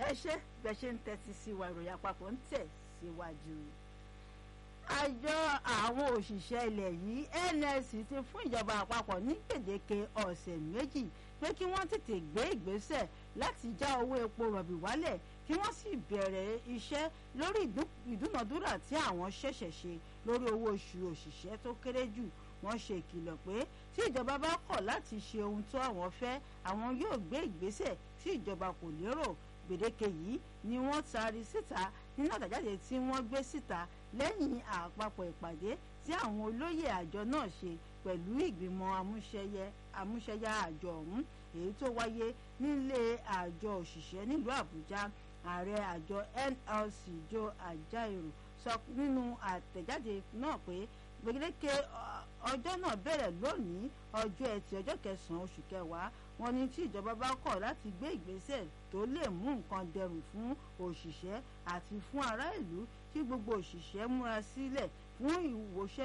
ẹ ṣe ń tẹ́tí sí wa ìròyìn àpapọ̀ ń tẹ̀ síwájú. àjọ àwọn òṣìṣẹ́ ilẹ̀ yìí NLC ti fún ìjọba àpapọ̀ ní gbèdéke ọ̀sẹ̀ méjì pé kí wọ́n tètè gbé ìgbésẹ̀ láti já owó epo rọ̀bì wálẹ̀ kí wọ́n sì bẹ̀rẹ̀ iṣẹ́ lórí ìdúnàdúrà tí àwọn ṣẹ̀ṣẹ̀ ṣe lórí owó oṣù òṣìṣẹ́ tó kéré jù. Wọ́n ṣe ìkìlọ̀ pé tí ìjọba bá kọ̀ láti ṣe ohun tó àwọn fẹ́ àwọn yóò gbé ìgbésẹ̀ tí ìjọba kò lérò. Gbèdéke yìí ni wọ́n taari síta nínú àtẹ̀jáde tí wọ́n gbé síta lẹ́yìn àpapọ̀ ìpàdé tí àwọn olóyè àjọ náà ṣe pẹ̀lú ìgbìmọ̀ amúṣẹ́yá àjọ ọ̀hún èyí tó wáyé nílé àjọ òṣìṣẹ́ nílùú Àbújá. Ààrẹ àjọ NLC Joe Ajaero sọ nínú àtẹ̀jáde náà pé gbèdéke ọjọ́ náà bẹ̀rẹ̀ lónìí ọjọ́ Ẹtì ọjọ́ 9 oṣù kẹwàá. Wọ́n ní tí ìjọba bá kọ̀ láti gbé ìgbésẹ̀ tó lè mú nǹkan dẹrùn fún òṣìṣẹ́ àti fún ará ìlú kí gbogbo òṣìṣẹ́ múra sílẹ̀ fún ìwòṣẹ́